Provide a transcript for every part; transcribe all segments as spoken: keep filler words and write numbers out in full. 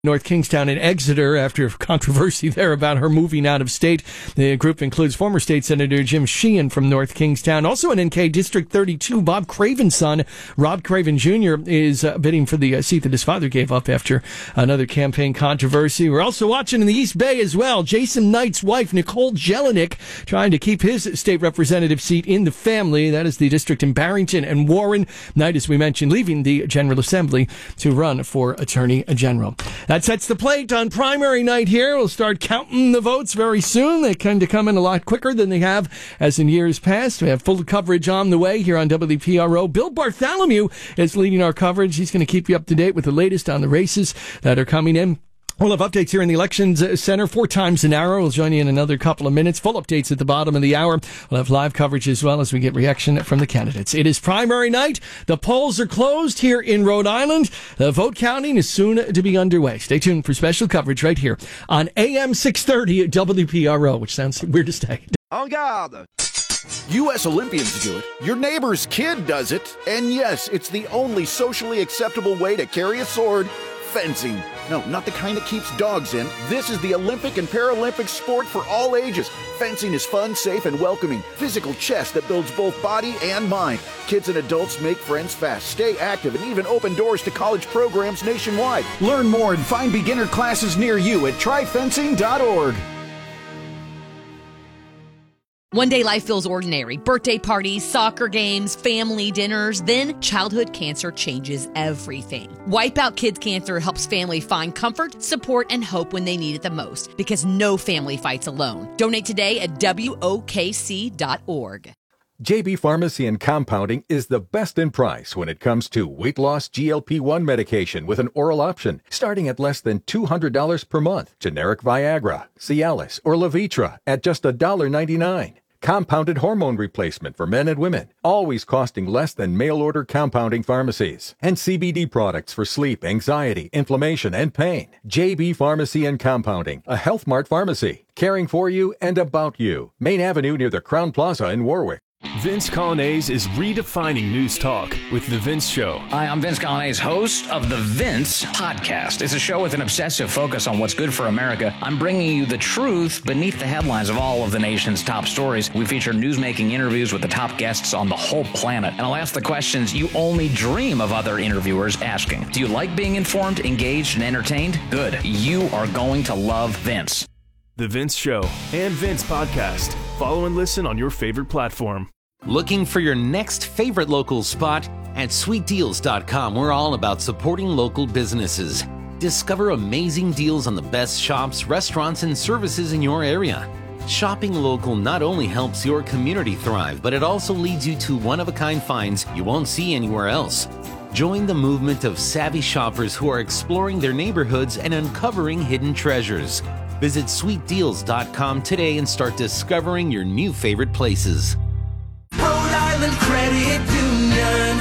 North Kingstown and Exeter after controversy there about her moving out of state. The group includes former state senator Jim Sheehan from North Kingstown. Also in N K District thirty-two, Bob Craven's son, Rob Craven Junior, is uh, bidding for the uh, seat that his father gave up after another campaign controversy. We're also watching in the East Bay as well. Jason Knight's wife, Nicole Jelinek, trying to keep his state representative seat in the family. That is the district in Barrington and Warren. Knight, as we mentioned, leaving the General Assembly to run for Attorney General. That sets the plate on primary night here. We'll start counting the votes very soon. They tend to come in a lot quicker than they have as in years past. We have full coverage on the way here on W P R O. Bill Bartholomew is leading our coverage. He's going to keep you up to date with the latest on the races that are coming in. We'll have updates here in the Elections Center four times an hour. We'll join you in another couple of minutes. Full updates at the bottom of the hour. We'll have live coverage as well as we get reaction from the candidates. It is primary night. The polls are closed here in Rhode Island. The vote counting is soon to be underway. Stay tuned for special coverage right here on A M six thirty at W P R O, which sounds weird to say. En garde! U S Olympians do it. Your neighbor's kid does it. And yes, it's the only socially acceptable way to carry a sword. Fencing. No, not the kind that keeps dogs in. This is the Olympic and Paralympic sport for all ages. Fencing is fun, safe, and welcoming. Physical chess that builds both body and mind. Kids and adults make friends fast, stay active, and even open doors to college programs nationwide. Learn more and find beginner classes near you at try fencing dot org. One day life feels ordinary. Birthday parties, soccer games, family dinners. Then childhood cancer changes everything. Wipe Out Kids Cancer helps family find comfort, support, and hope when they need it the most. Because no family fights alone. Donate today at W O K C dot org. J B Pharmacy and Compounding is the best in price when it comes to weight loss G L P one medication with an oral option, starting at less than two hundred dollars per month. Generic Viagra, Cialis, or Levitra at just one dollar ninety-nine. Compounded hormone replacement for men and women, always costing less than mail-order compounding pharmacies. And C B D products for sleep, anxiety, inflammation, and pain. J B Pharmacy and Compounding, a Health Mart pharmacy, caring for you and about you. Main Avenue near the Crown Plaza in Warwick. Vince Colonnese is redefining news talk with The Vince Show. Hi, I'm Vince Colonnese, host of The Vince Podcast. It's a show with an obsessive focus on what's good for America. I'm bringing you the truth beneath the headlines of all of the nation's top stories. We feature newsmaking interviews with the top guests on the whole planet. And I'll ask the questions you only dream of other interviewers asking. Do you like being informed, engaged, and entertained? Good. You are going to love Vince. The Vince Show and Vince Podcast. Follow and listen on your favorite platform. Looking for your next favorite local spot? At sweet deals dot com, we're all about supporting local businesses. Discover amazing deals on the best shops, restaurants, and services in your area. Shopping local not only helps your community thrive, but it also leads you to one-of-a-kind finds you won't see anywhere else. Join the movement of savvy shoppers who are exploring their neighborhoods and uncovering hidden treasures. Visit sweet deals dot com today and start discovering your new favorite places. Rhode Island Credit Union.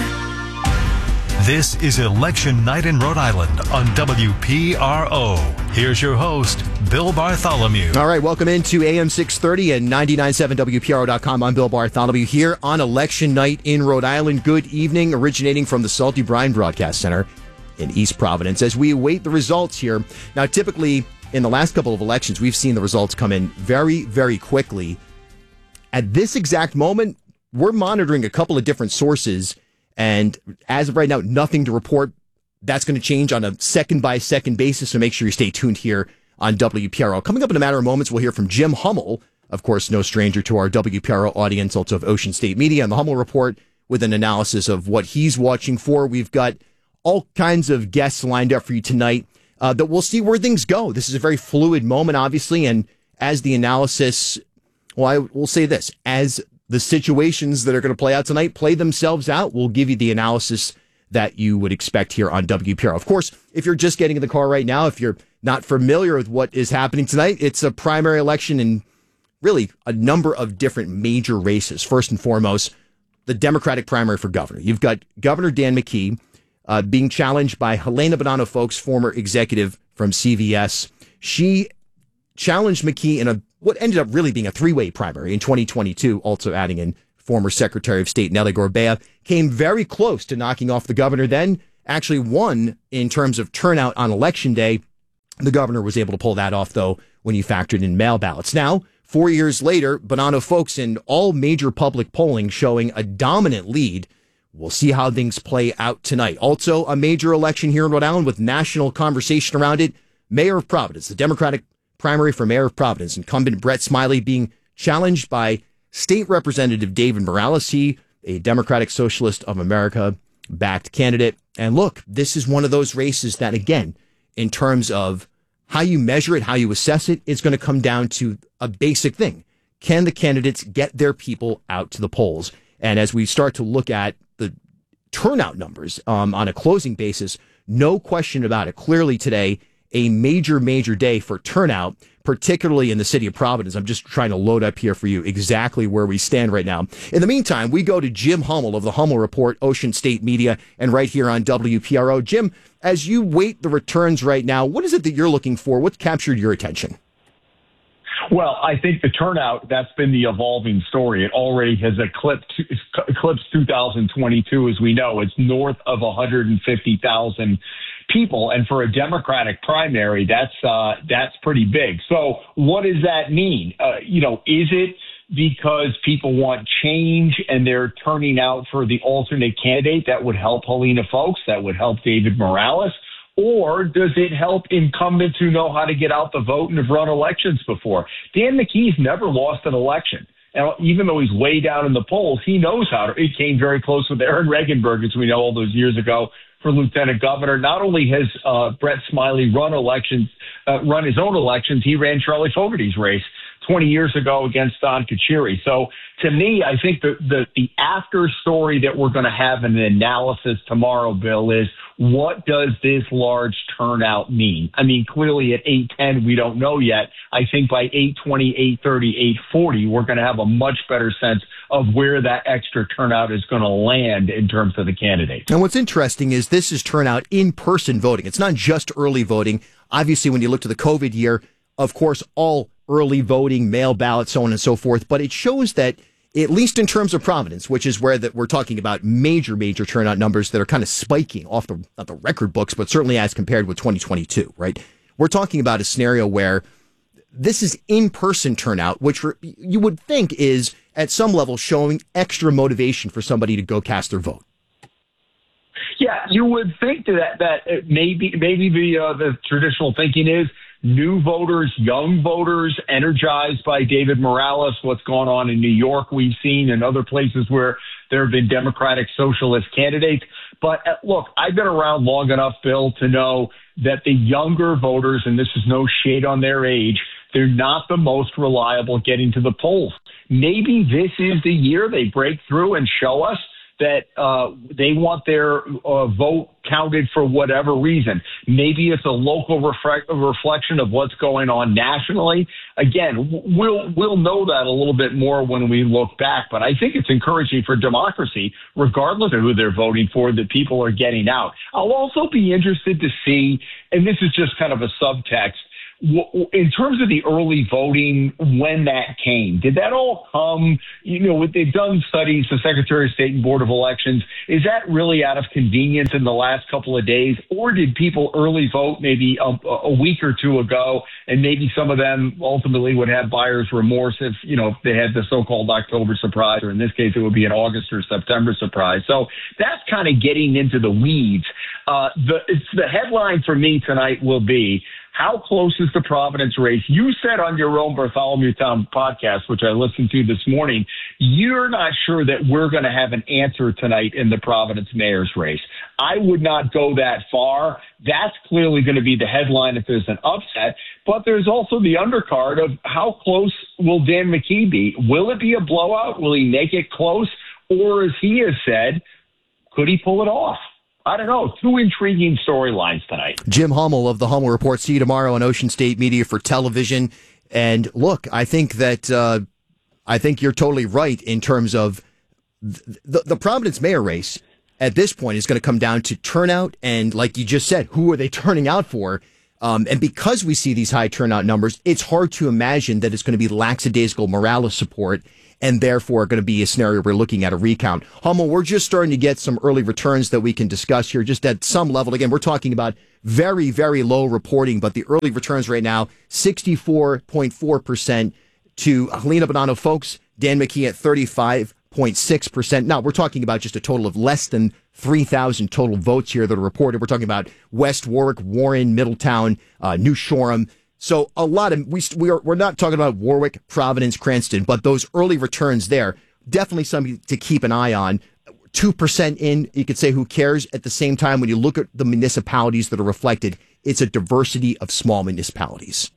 This is Election Night in Rhode Island on W P R O. Here's your host, Bill Bartholomew. All right, welcome into A M six thirty and ninety-nine point seven W P R O dot com. I'm Bill Bartholomew here on Election Night in Rhode Island. Good evening, originating from the Salty Brine Broadcast Center in East Providence as we await the results here. Now, typically, in the last couple of elections, we've seen the results come in very, very quickly. At this exact moment, we're monitoring a couple of different sources, and as of right now, nothing to report. That's going to change on a second-by-second basis, so make sure you stay tuned here on W P R O. Coming up in a matter of moments, we'll hear from Jim Hummel, of course, no stranger to our W P R O audience, also of Ocean State Media, and the Hummel Report with an analysis of what he's watching for. We've got all kinds of guests lined up for you tonight. Uh, that we'll see where things go. This is a very fluid moment, obviously, and as the analysis, well, I will say this, as the situations that are going to play out tonight play themselves out, we'll give you the analysis that you would expect here on W P R. Of course, if you're just getting in the car right now, if you're not familiar with what is happening tonight, it's a primary election in really a number of different major races. First and foremost, the Democratic primary for governor. You've got Governor Dan McKee, Uh, being challenged by Helena Bonanno Folks, former executive from C V S. She challenged McKee in a what ended up really being a three-way primary in twenty twenty-two, also adding in former Secretary of State Nellie Gorbea. Came very close to knocking off the governor, then actually won in terms of turnout on Election Day. The governor was able to pull that off, though, when you factored in mail ballots. Now, four years later, Bonanno folks in all major public polling showing a dominant lead. We'll see how things play out tonight. Also, a major election here in Rhode Island with national conversation around it. Mayor of Providence, the Democratic primary for mayor of Providence, incumbent Brett Smiley being challenged by State Representative David Morales, he, a Democratic Socialist of America backed candidate. And look, this is one of those races that, again, in terms of how you measure it, how you assess it, it's going to come down to a basic thing. Can the candidates get their people out to the polls? And as we start to look at the turnout numbers um, on a closing basis, no question about it. Clearly today, a major, major day for turnout, particularly in the city of Providence. I'm just trying to load up here for you exactly where we stand right now. In the meantime, we go to Jim Hummel of the Hummel Report, Ocean State Media, and right here on W P R O. Jim, as you wait the returns right now, what is it that you're looking for? What's captured your attention? Well, I think the turnout, that's been the evolving story. It already has eclipsed, eclipsed two thousand twenty-two, as we know. It's north of one hundred fifty thousand people. And for a Democratic primary, that's uh, that's pretty big. So what does that mean? Uh, you know, is it because people want change and they're turning out for the alternate candidate that would help Helena Foulkes, that would help David Morales? Or does it help incumbents who know how to get out the vote and have run elections before? Dan McKee's never lost an election. And even though he's way down in the polls, he knows how to. It came very close with Aaron Regenberg, as we know, all those years ago for lieutenant governor. Not only has uh, Brett Smiley run elections, uh, run his own elections, he ran Charlie Fogarty's race twenty years ago against Don Kachiri. So to me, I think the, the, the after story that we're going to have in the analysis tomorrow, Bill, is what does this large turnout mean? I mean, clearly at eight ten, we don't know yet. I think by eight twenty, eight thirty, eight forty, we're going to have a much better sense of where that extra turnout is going to land in terms of the candidates. And what's interesting is this is turnout in-person voting. It's not just early voting. Obviously, when you look to the COVID year, of course, all early voting, mail ballots, so on and so forth. But it shows that, at least in terms of Providence, which is where that we're talking about major, major turnout numbers that are kind of spiking off the, not the record books, but certainly as compared with twenty twenty-two, right? We're talking about a scenario where this is in-person turnout, which you would think is at some level showing extra motivation for somebody to go cast their vote. Yeah, you would think that that maybe maybe the uh, the traditional thinking is new voters, young voters, energized by David Morales, what's gone on in New York we've seen, and other places where there have been Democratic Socialist candidates. But uh, look, I've been around long enough, Bill, to know that the younger voters, and this is no shade on their age, they're not the most reliable getting to the polls. Maybe this is the year they break through and show us that uh, they want their uh, vote counted for whatever reason. Maybe it's a local refre- reflection of what's going on nationally. Again, we'll we'll know that a little bit more when we look back. But I think it's encouraging for democracy, regardless of who they're voting for, that people are getting out. I'll also be interested to see, and this is just kind of a subtext, in terms of the early voting, when that came, did that all come, you know, they've done studies, the Secretary of State and Board of Elections, is that really out of convenience in the last couple of days? Or did people early vote maybe a, a week or two ago, and maybe some of them ultimately would have buyer's remorse if, you know, if they had the so-called October surprise, or in this case, it would be an August or September surprise. So that's kind of getting into the weeds. Uh, the, it's the headline for me tonight will be, how close is the Providence race? You said on your own Bartholomew Town podcast, which I listened to this morning, you're not sure that we're going to have an answer tonight in the Providence mayor's race. I would not go that far. That's clearly going to be the headline if there's an upset. But there's also the undercard of how close will Dan McKee be? Will it be a blowout? Will he make it close? Or, as he has said, could he pull it off? I don't know. Two intriguing storylines tonight. Jim Hummel of the Hummel Report. See you tomorrow on Ocean State Media for television. And look, I think that uh, I think you're totally right in terms of th- the, the Providence mayor race at this point is going to come down to turnout. And like you just said, who are they turning out for? Um, and because we see these high turnout numbers, it's hard to imagine that it's going to be lackadaisical Morales support and therefore going to be a scenario we're looking at a recount. Hummel, we're just starting to get some early returns that we can discuss here just at some level. Again, we're talking about very, very low reporting, but the early returns right now, sixty-four point four percent to Helena Bonanno Folks, Dan McKee at thirty-five point six percent. Now, we're talking about just a total of less than three thousand total votes here that are reported. We're talking about West Warwick, Warren, Middletown, uh, New Shoreham. So a lot of, we, we are, we're not talking about Warwick, Providence, Cranston, but those early returns there, definitely something to keep an eye on. two percent in, you could say who cares. At the same time, when you look at the municipalities that are reflected, it's a diversity of small municipalities.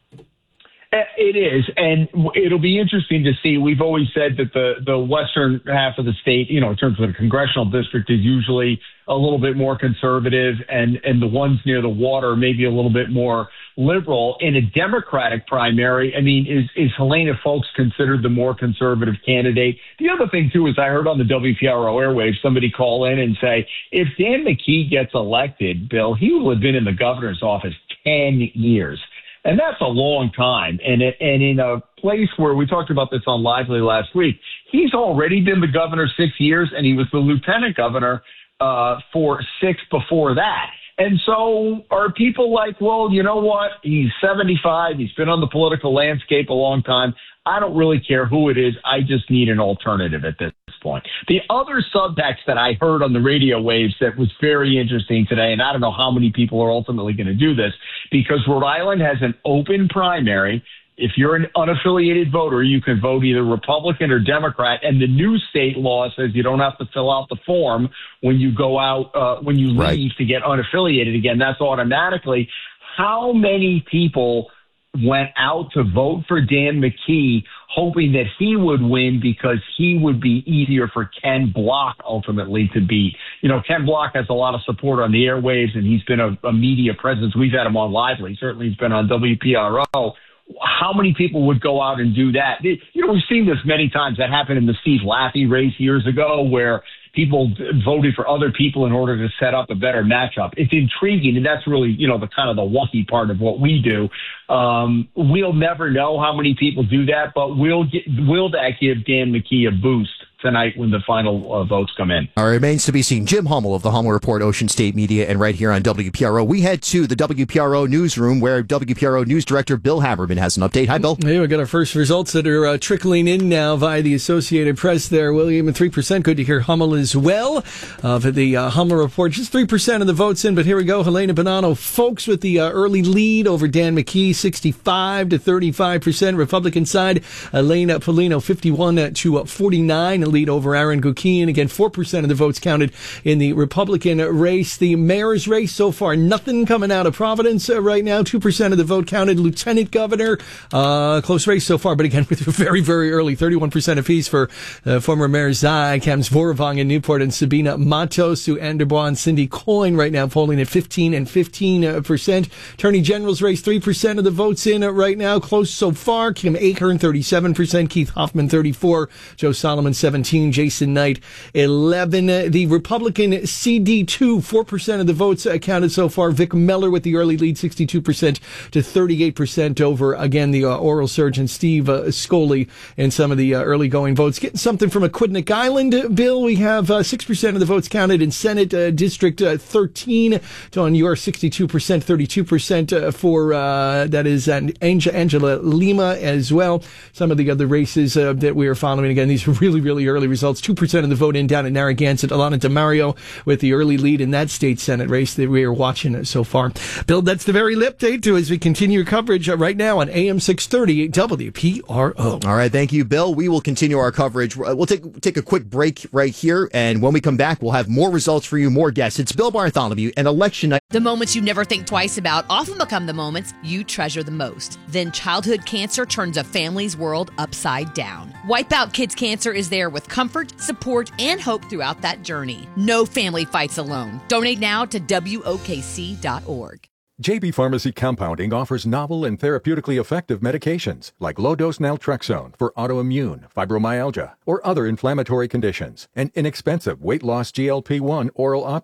It is, and it'll be interesting to see. We've always said that the, the western half of the state, you know, in terms of the congressional district, is usually a little bit more conservative, and, and the ones near the water maybe a little bit more liberal. In a Democratic primary, I mean, is, is Helena Folks considered the more conservative candidate? The other thing, too, is I heard on the W P R O airwaves somebody call in and say, if Dan McKee gets elected, Bill, he will have been in the governor's office ten years. And that's a long time. And it, and in a place where we talked about this on Lively last week, he's already been the governor six years, and he was the lieutenant governor uh, for six before that. And so are people like, well, you know what? He's seventy-five. He's been on the political landscape a long time. I don't really care who it is. I just need an alternative at this point. The other subtext that I heard on the radio waves that was very interesting today, and I don't know how many people are ultimately going to do this, because Rhode Island has an open primary. If you're an unaffiliated voter, you can vote either Republican or Democrat, and the new state law says you don't have to fill out the form when you go out, uh, when you leave right. to get unaffiliated again. That's automatically. How many people went out to vote for Dan McKee, hoping that he would win because he would be easier for Ken Block ultimately to beat? You know, Ken Block has a lot of support on the airwaves, and he's been a, a media presence. We've had him on Lively. Certainly he's been on W P R O. How many people would go out and do that? You know, we've seen this many times. That happened in the Steve Laffey race years ago, where people voted for other people in order to set up a better matchup. It's intriguing, and that's really, you know, the kind of the wonky part of what we do. Um, we'll never know how many people do that, but will get, will that give Dan McKee a boost tonight when the final uh, votes come in? All right, remains to be seen. Jim Hummel of the Hummel Report, Ocean State Media, and right here on W P R O. We head to the W P R O newsroom, where W P R O News Director Bill Haberman has an update. Hi, Bill. Hey, we got our first results that are uh, trickling in now via the Associated Press there, William, and three percent. Good to hear Hummel as well. Uh, for the uh, Hummel Report, just three percent of the votes in, but here we go. Helena Bonanno Folks with the uh, early lead over Dan McKee, sixty-five to thirty-five percent. Republican side, Elena Polino, fifty-one to forty-nine, a lead over Aaron Gukian. Again, four percent of the votes counted in the Republican race. The mayor's race so far, nothing coming out of Providence uh, right now. two percent of the vote counted. Lieutenant governor, uh, close race so far, but again, with very, very early, thirty-one percent apiece for uh, former Mayor Zai, Cams Voravong in Newport, and Sabina Matos, Sue Anderbaugh, and Cindy Coyne right now polling at fifteen and fifteen percent. Attorney General's race, three percent of the votes in uh, right now. Close so far. Kim Ahearn, thirty-seven percent. Keith Hoffman, thirty-four. Joe Solomon, seventeen. Jason Knight, eleven. The Republican C D two, four percent of the votes counted so far. Vic Meller with the early lead, sixty-two percent to thirty-eight percent over, again, the uh, oral surgeon Steve uh, Scoley in some of the uh, early going votes. Getting something from Aquidneck Island, Bill. We have uh, six percent of the votes counted in Senate uh, District uh, thirteen. On your sixty-two percent, thirty-two percent uh, for, uh, that is uh, Angela Lima as well. Some of the other races uh, that we are following, again, these are really, really early results. two percent of the vote in down in Narragansett. Alana DeMario with the early lead in that state Senate race that we are watching so far. Bill, that's the very lip update to as we continue coverage uh, right now on A M six thirty W P R O. All right, thank you, Bill. We will continue our coverage. We'll take take a quick break right here, and when we come back, we'll have more results for you, more guests. It's Bill Bartholomew and Election Night. The moments you never think twice about often become the moments you treasure the most. Then childhood cancer turns a family's world upside down. Wipeout Kids Cancer is there with comfort, support, and hope throughout that journey. No family fights alone. Donate now to W O K C dot org. J B Pharmacy Compounding offers novel and therapeutically effective medications like low-dose naltrexone for autoimmune, fibromyalgia, or other inflammatory conditions, and inexpensive weight loss G L P one oral option.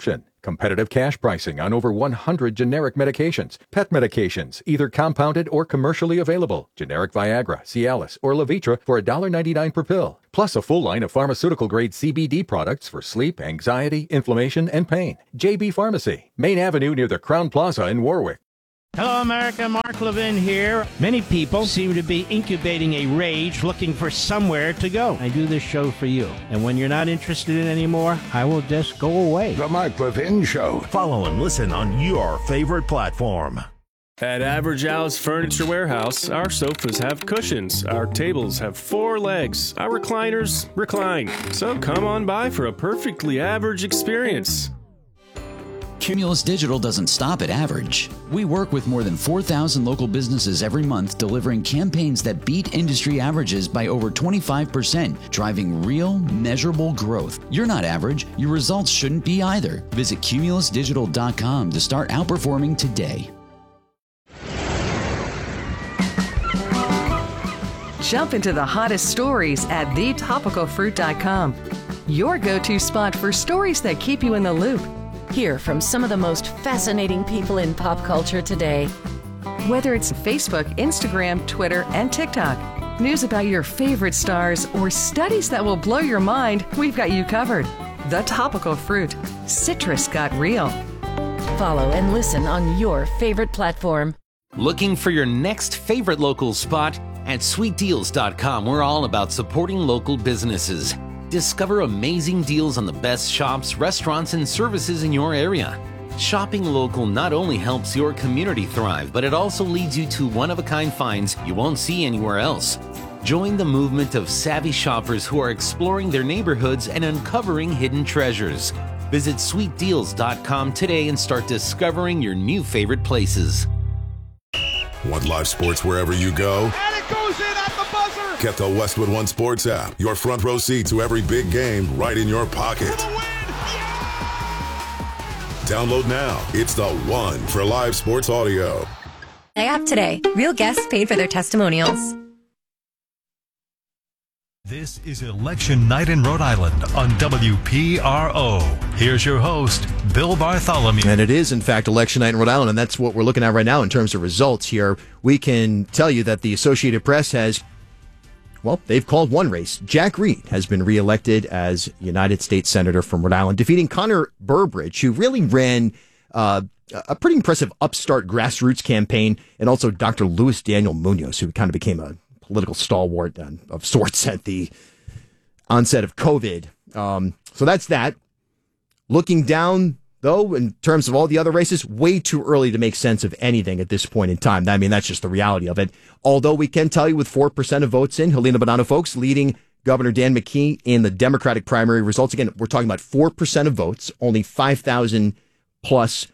Competitive cash pricing on over one hundred generic medications. Pet medications, either compounded or commercially available. Generic Viagra, Cialis, or Levitra for one dollar ninety-nine per pill. Plus a full line of pharmaceutical-grade C B D products for sleep, anxiety, inflammation, and pain. J B Pharmacy, Main Avenue near the Crown Plaza in Warwick. Hello, America. Mark Levin here. Many people seem to be incubating a rage looking for somewhere to go. I do this show for you. And when you're not interested in it anymore, I will just go away. The Mark Levin Show. Follow and listen on your favorite platform. At Average Al's Furniture Warehouse, our sofas have cushions, our tables have four legs, our recliners recline. So come on by for a perfectly average experience. Cumulus Digital doesn't stop at average. We work with more than four thousand local businesses every month, delivering campaigns that beat industry averages by over twenty-five percent, driving real, measurable growth. You're not average. Your results shouldn't be either. Visit cumulus digital dot com to start outperforming today. Jump into the hottest stories at the topical fruit dot com. Your go-to spot for stories that keep you in the loop. Hear from some of the most fascinating people in pop culture today. Whether it's Facebook, Instagram, Twitter, and TikTok, news about your favorite stars, or studies that will blow your mind, we've got you covered. The Topical Fruit. Citrus got real. Follow and listen on your favorite platform. Looking for your next favorite local spot? At sweet deals dot com, we're all about supporting local businesses. Discover amazing deals on the best shops, restaurants, and services in your area. Shopping local not only helps your community thrive, but it also leads you to one-of-a-kind finds you won't see anywhere else. Join the movement of savvy shoppers who are exploring their neighborhoods and uncovering hidden treasures. Visit sweet deals dot com today and start discovering your new favorite places. Want live sports wherever you go? And it goes in at the buzzer! Get the Westwood One Sports app. Your front row seat to every big game right in your pocket. Yeah! Download now. It's the one for live sports audio. The app today. Real guests paid for their testimonials. This is Election Night in Rhode Island on W P R O. Here's your host, Bill Bartholomew. And it is, in fact, Election Night in Rhode Island, and that's what we're looking at right now in terms of results here. We can tell you that the Associated Press has, well, they've called one race. Jack Reed has been reelected as United States Senator from Rhode Island, defeating Connor Burbridge, who really ran uh, a pretty impressive upstart grassroots campaign, and also Doctor Luis Daniel Munoz, who kind of became a political stalwart of sorts at the onset of COVID. Um, so that's that. Looking down, though, in terms of all the other races, way too early to make sense of anything at this point in time. I mean, that's just the reality of it. Although we can tell you with four percent of votes in, Helena Bonanno Folks leading Governor Dan McKee in the Democratic primary results. Again, we're talking about four percent of votes, only five thousand plus.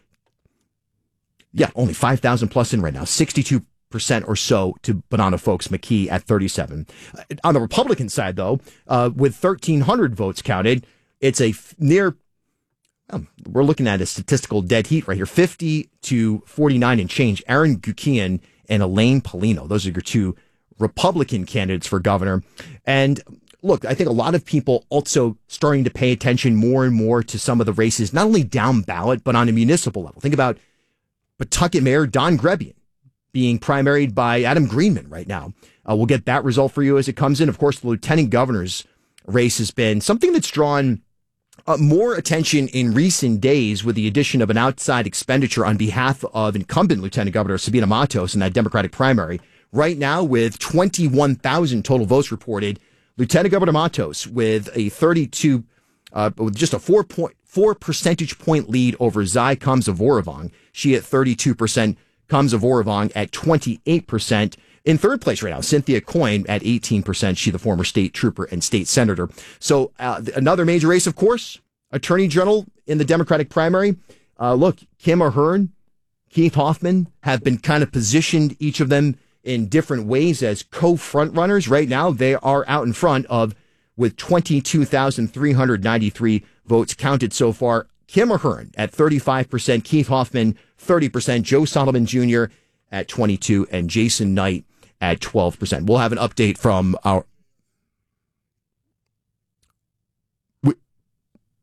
Yeah, only five thousand plus in right now, sixty-two percent or so to Bonanno Folks, McKee at thirty-seven. On the Republican side, though, uh, with thirteen hundred votes counted, it's a f- near, well, we're looking at a statistical dead heat right here, fifty to forty-nine and change. Aaron Gukian and Elaine Polino, those are your two Republican candidates for governor. And look, I think a lot of people also starting to pay attention more and more to some of the races, not only down ballot, but on a municipal level. Think about Pawtucket Mayor Don Grebbian being primaried by Adam Greenman right now. Uh, we'll get that result for you as it comes in. Of course, the lieutenant governor's race has been something that's drawn uh, more attention in recent days with the addition of an outside expenditure on behalf of incumbent Lieutenant Governor Sabina Matos in that Democratic primary. Right now, with twenty-one thousand total votes reported, Lieutenant Governor Matos with a thirty-two, uh, with just a four point four percentage point lead over Zai Kamsa-Voravong. She at thirty-two percent. Kamsa-Voravong at twenty-eight percent. In third place right now, Cynthia Coyne at eighteen percent. She, the former state trooper and state senator. So uh, another major race, of course, Attorney General in the Democratic primary. Uh, look, Kim Ahern, Keith Hoffman have been kind of positioned, each of them in different ways, as co-front runners. Right now, they are out in front of, with twenty-two thousand three hundred ninety-three votes counted so far. Kim Ahern at thirty-five percent, Keith Hoffman thirty percent, Joe Solomon Junior at twenty-two, and Jason Knight at twelve percent. We'll have an update from our...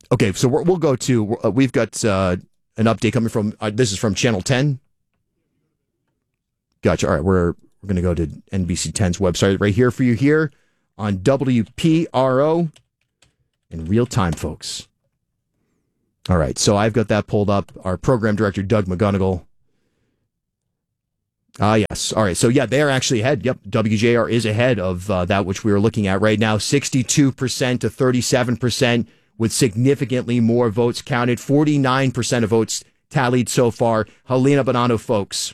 Okay, so we're, we'll go to, uh, we've got uh, an update coming from, uh, this is from Channel ten. Gotcha. All right, we're, we're going to go to N B C ten's website right here for you here on W P R O in real time, folks. All right, so I've got that pulled up. Our program director, Doug McGonigal. Ah, yes. All right, so yeah, they're actually ahead. Yep, W J R is ahead of uh, that which we are looking at right now, sixty-two percent to thirty-seven percent, with significantly more votes counted. forty-nine percent of votes tallied so far. Helena Bonanno, folks.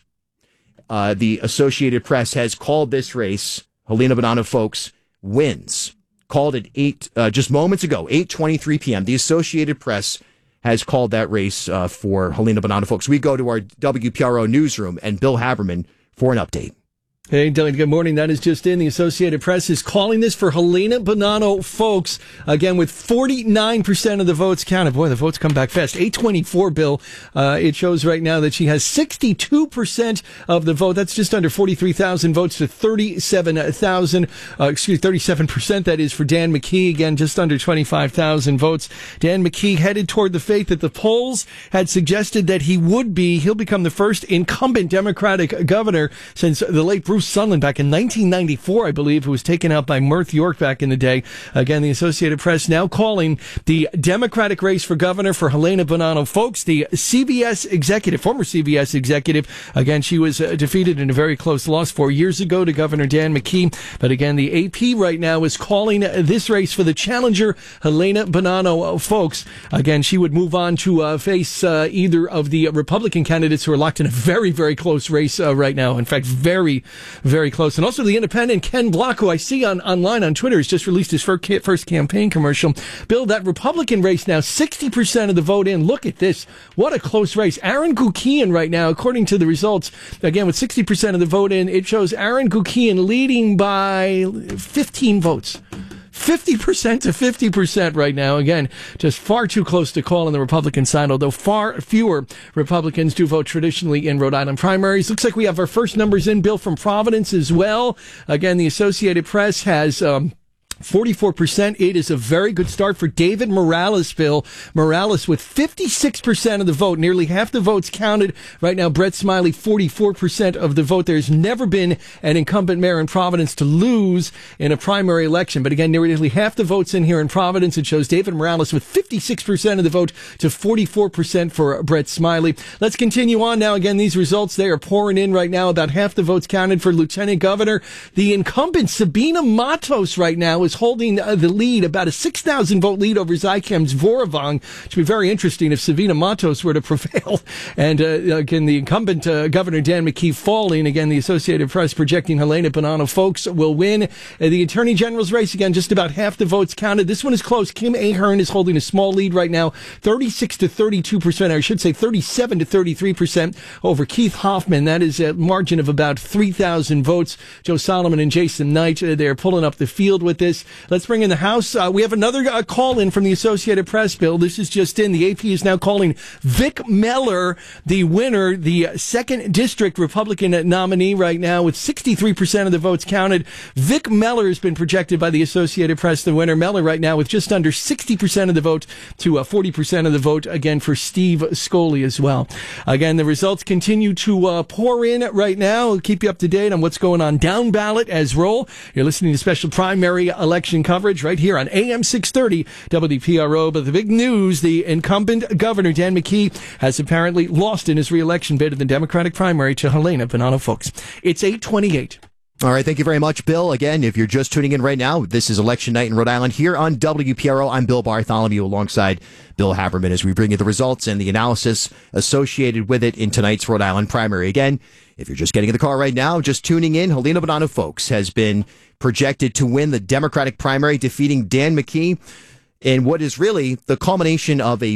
Uh, the Associated Press has called this race, Helena Bonanno, folks, wins. Called it eight, uh, just moments ago, eight twenty-three p.m. The Associated Press has called that race uh, for Helena Bonanno, folks. We go to our W P R O newsroom and Bill Haberman for an update. Hey, Dylan, good morning. That is just in. The Associated Press is calling this for Helena Bonanno, folks. Again, with forty-nine percent of the votes counted. Boy, the votes come back fast. eight twenty-four, Bill. Uh, it shows right now that she has sixty-two percent of the vote. That's just under forty-three thousand votes to thirty-seven thousand. Uh, excuse me, thirty-seven percent. That is for Dan McKee. Again, just under twenty-five thousand votes. Dan McKee headed toward the fate that the polls had suggested that he would be. He'll become the first incumbent Democratic governor since the late Bruce Sunland back in nineteen ninety-four, I believe, who was taken out by Mirth York back in the day. Again, the Associated Press now calling the Democratic race for governor for Helena Bonanno, folks. The C B S executive, former C B S executive, again, she was uh, defeated in a very close loss four years ago to Governor Dan McKee. But again, the A P right now is calling this race for the challenger, Helena Bonanno, uh, folks. Again, she would move on to uh, face uh, either of the Republican candidates who are locked in a very, very close race uh, right now. In fact, very Very close. And also the independent Ken Block, who I see on online on Twitter, has just released his first campaign commercial. Bill, that Republican race now, sixty percent of the vote in. Look at this. What a close race. Aaron Gukian right now, according to the results, again, with sixty percent of the vote in, it shows Aaron Gukian leading by fifteen votes. fifty percent to fifty percent right now. Again, just far too close to call on the Republican side, although far fewer Republicans do vote traditionally in Rhode Island primaries. Looks like we have our first numbers in, Bill, from Providence as well. Again, the Associated Press has Um, forty-four percent. It is a very good start for David Morales, Bill. Morales with fifty-six percent of the vote, nearly half the votes counted. Right now, Brett Smiley, forty-four percent of the vote. There's never been an incumbent mayor in Providence to lose in a primary election. But again, nearly half the votes in here in Providence. It shows David Morales with fifty-six percent of the vote to forty-four percent for Brett Smiley. Let's continue on now. Again, these results, they are pouring in right now. About half the votes counted for Lieutenant Governor. The incumbent, Sabina Matos, right now is holding uh, the lead, about a six thousand vote lead over Zycam's Voravong. It should be very interesting if Sabina Matos were to prevail. And uh, again, the incumbent uh, Governor Dan McKee falling. Again, the Associated Press projecting Helena Bonanno, folks, will win. Uh, the Attorney General's race, again, just about half the votes counted. This one is close. Kim Ahern is holding a small lead right now, thirty-six to thirty-two percent. I should say thirty-seven to thirty-three percent over Keith Hoffman. That is a margin of about three thousand votes. Joe Solomon and Jason Knight, uh, they're pulling up the field with this. Let's bring in the House. Uh, we have another uh, call in from the Associated Press, Bill. This is just in. The A P is now calling Vic Meller the winner, the second district Republican nominee right now with sixty-three percent of the votes counted. Vic Meller has been projected by the Associated Press the winner. Meller right now with just under sixty percent of the vote to uh, forty percent of the vote, again, for Steve Scoley as well. Again, the results continue to uh, pour in right now. We'll keep you up to date on what's going on down ballot as roll. You're listening to special primary election coverage right here on A M six thirty W P R O. But the big news, the incumbent governor, Dan McKee, has apparently lost in his re-election bid in the Democratic primary to Helena Bonanno, folks. It's eight twenty-eight. All right, thank you very much, Bill. Again, if you're just tuning in right now, this is Election Night in Rhode Island here on W P R O. I'm Bill Bartholomew alongside Bill Haberman as we bring you the results and the analysis associated with it in tonight's Rhode Island primary. Again, if you're just getting in the car right now, just tuning in, Helena Bonanno, folks, has been projected to win the Democratic primary, defeating Dan McKee in what is really the culmination of a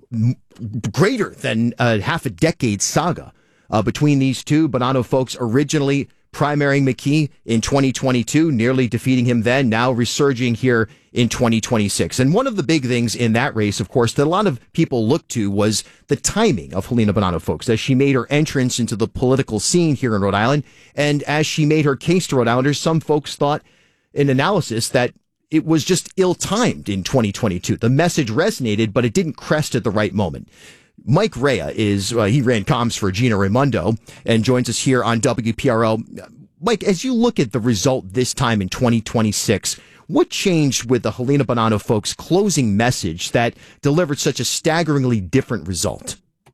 greater than a half a decade saga uh, between these two. Bonanno folks originally primarying McKee in twenty twenty-two, nearly defeating him then, now resurging here in twenty twenty-six. And one of the big things in that race, of course, that a lot of people looked to was the timing of Helena Bonanno, folks, as she made her entrance into the political scene here in Rhode Island. And as she made her case to Rhode Islanders, some folks thought in analysis that it was just ill-timed in twenty twenty-two. The message resonated, but it didn't crest at the right moment. Mike Rea is, uh, he ran comms for Gina Raimondo and joins us here on W P R O. Mike, as you look at the result this time in twenty twenty-six, what changed with the Helena Buonanno folks' closing message that delivered such a staggeringly different result?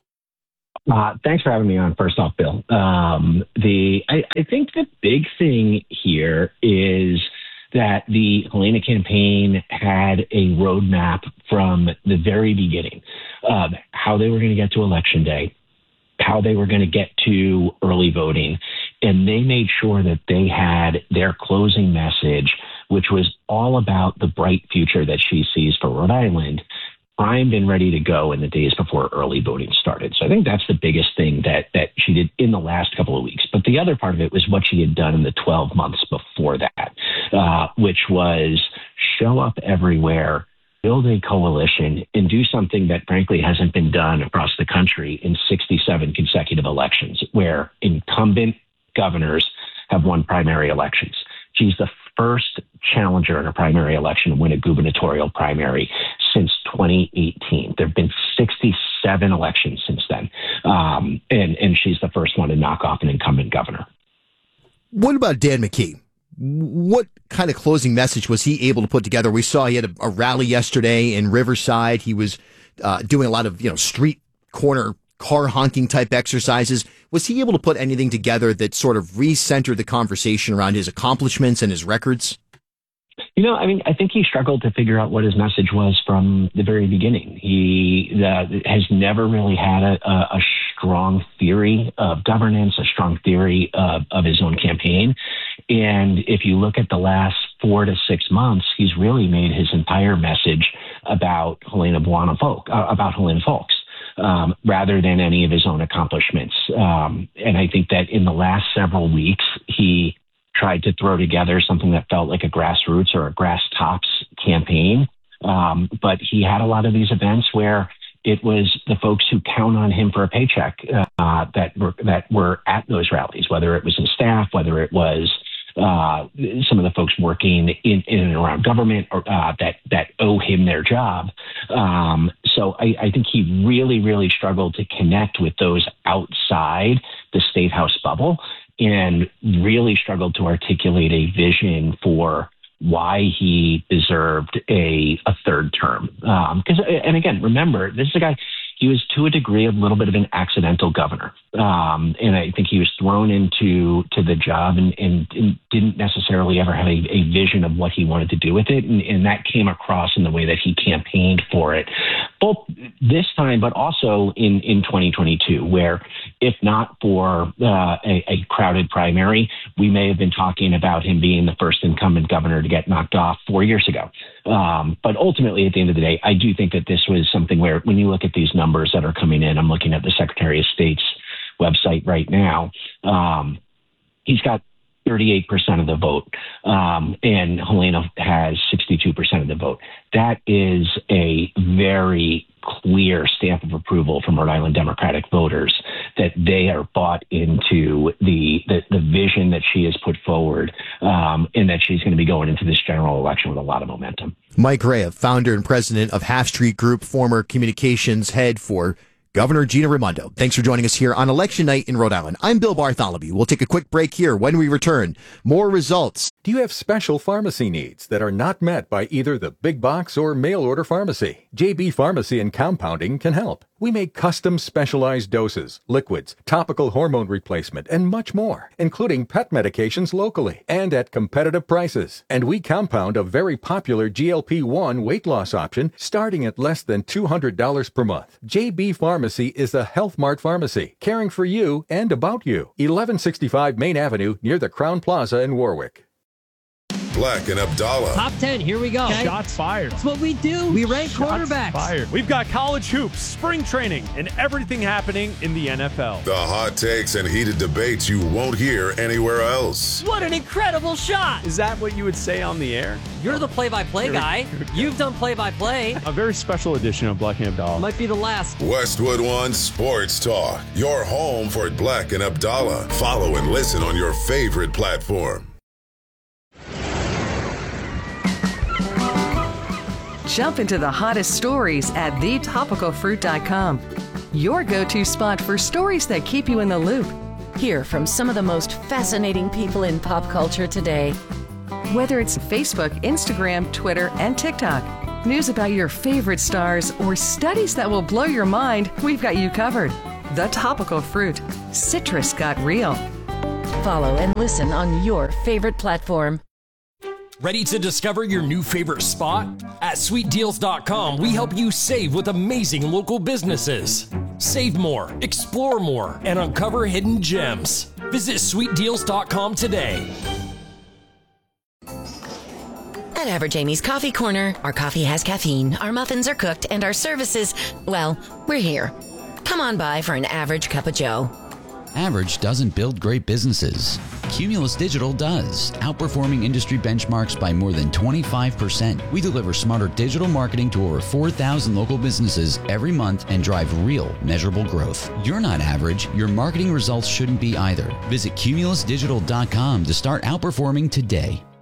Uh, thanks for having me on, first off, Bill. Um, the I, I think the big thing here is that the Helena campaign had a roadmap from the very beginning of how they were going to get to Election Day, how they were going to get to early voting, and they made sure that they had their closing message, which was all about the bright future that she sees for Rhode Island, primed and ready to go in the days before early voting started. So I think that's the biggest thing that that she did in the last couple of weeks. But the other part of it was what she had done in the twelve months before that, uh, which was show up everywhere, build a coalition, and do something that frankly hasn't been done across the country in sixty-seven consecutive elections, where incumbent governors have won primary elections. She's the first challenger in a primary election to win a gubernatorial primary since twenty eighteen. There have been sixty-seven elections since then, um, and, and she's the first one to knock off an incumbent governor. What about Dan McKee? What kind of closing message was he able to put together? We saw he had a, a rally yesterday in Riverside. He was uh, doing a lot of, you know, street corner car honking type exercises. Was he able to put anything together that sort of re-centered the conversation around his accomplishments and his records? You know, I mean, I think he struggled to figure out what his message was from the very beginning. He uh, has never really had a, a, a strong theory of governance, a strong theory of, of his own campaign. And if you look at the last four to six months, he's really made his entire message about Helena Buonanno folk, uh, about Helena folks. Um, rather than any of his own accomplishments. Um, and I think that in the last several weeks, he tried to throw together something that felt like a grassroots or a grass tops campaign. Um, but he had a lot of these events where it was the folks who count on him for a paycheck uh, that were that were at those rallies, whether it was his staff, whether it was uh, some of the folks working in, in and around government or uh, that that owe him their job. Um, so I, I think he really, really struggled to connect with those outside the State House bubble and really struggled to articulate a vision for why he deserved a, a third term. Because, um, and again, remember, this is a guy, he was to a degree a little bit of an accidental governor. Um, and I think he was thrown into to the job and, and, and didn't necessarily ever have a, a vision of what he wanted to do with it. And, and that came across in the way that he campaigned for it, both this time, but also in, in twenty twenty-two, where if not for uh, a, a crowded primary, we may have been talking about him being the first incumbent governor to get knocked off four years ago. Um, but ultimately, at the end of the day, I do think that this was something where when you look at these numbers that are coming in, I'm looking at the Secretary of State's website right now. Um, he's got thirty-eight percent of the vote, um, and Helena has sixty-two percent of the vote. That is a very clear stamp of approval from Rhode Island Democratic voters that they are bought into the the, the vision that she has put forward, um, and that she's going to be going into this general election with a lot of momentum. Mike Rea, founder and president of Half Street Group, former communications head for Governor Gina Raimondo. Thanks for joining us here on Election Night in Rhode Island. I'm Bill Bartholomew. We'll take a quick break here. When we return, more results. Do you have special pharmacy needs that are not met by either the big box or mail order pharmacy? J B Pharmacy and Compounding can help. We make custom specialized doses, liquids, topical hormone replacement, and much more, including pet medications locally and at competitive prices. And we compound a very popular G L P one weight loss option starting at less than two hundred dollars per month. J B Pharmacy is a Health Mart pharmacy, caring for you and about you. eleven sixty-five Main Avenue near the Crown Plaza in Warwick. Black and Abdallah. Top ten, here we go. Okay. Shots fired. That's what we do. We rank Shots quarterbacks. Fired. We've got college hoops, spring training, and everything happening in the N F L. The hot takes and heated debates you won't hear anywhere else. What an incredible shot. Is that what you would say on the air? You're the play-by-play guy. You've done play-by-play. A very special edition of Black and Abdallah. Might be the last. Westwood One Sports Talk. Your home for Black and Abdallah. Follow and listen on your favorite platform. Jump into the hottest stories at the topical fruit dot com. Your go-to spot for stories that keep you in the loop. Hear from some of the most fascinating people in pop culture today. Whether it's Facebook, Instagram, Twitter, and TikTok, news about your favorite stars, or studies that will blow your mind, we've got you covered. The Topical Fruit. Citrus got real. Follow and listen on your favorite platform. Ready to discover your new favorite spot? At sweet deals dot com, we help you save with amazing local businesses. Save more, explore more, and uncover hidden gems. Visit sweet deals dot com today. At Average Amy's Coffee Corner, our coffee has caffeine, our muffins are cooked, and our services, well, we're here. Come on by for an average cup of joe. Average doesn't build great businesses. Cumulus Digital does, outperforming industry benchmarks by more than twenty-five percent. We deliver smarter digital marketing to over four thousand local businesses every month and drive real, measurable growth. You're not average. Your marketing results shouldn't be either. Visit cumulus digital dot com to start outperforming today.